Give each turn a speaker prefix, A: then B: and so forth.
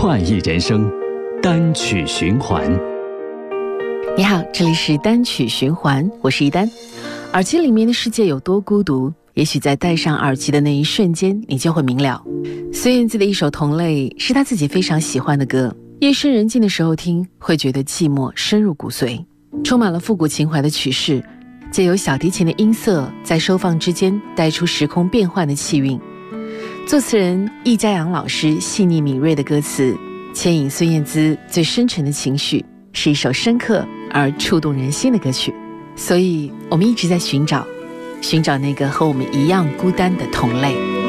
A: 快意人生，单曲循环。
B: 你好，这里是单曲循环，我是一丹。耳机里面的世界有多孤独，也许在戴上耳机的那一瞬间，你就会明了。孙燕姿的一首《同类》是她自己非常喜欢的歌，夜深人静的时候听，会觉得寂寞深入骨髓，充满了复古情怀的曲式，借由小提琴的音色在收放之间带出时空变幻的气韵。作词人易家扬老师细腻敏锐的歌词，牵引孙燕姿最深沉的情绪，是一首深刻而触动人心的歌曲。所以我们一直在寻找那个和我们一样孤单的同类。